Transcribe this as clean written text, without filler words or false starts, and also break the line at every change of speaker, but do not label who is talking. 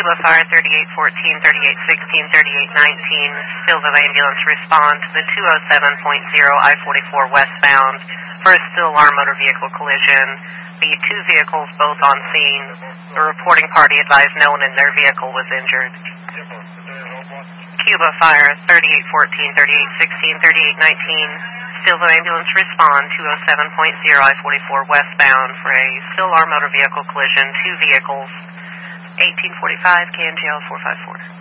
Cuba Fire 3814, 3816, 3819. Field of ambulance respond to the 207.0 I-44 westbound for a still alarm motor vehicle collision. The two vehicles both on scene. The reporting party advised no one in their vehicle was injured. Cuba Fire 3814, 3816, 3819. Still ambulance respond 207.0 I-44 westbound for a still alarm motor vehicle collision. Two vehicles. 1845 KNGL 454.